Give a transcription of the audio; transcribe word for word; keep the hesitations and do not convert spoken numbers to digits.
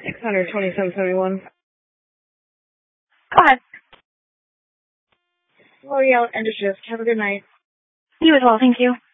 six hundred twenty-seven seventy-one. Go ahead. L'Oreal, end of shift. Have a good night. You as well, thank you.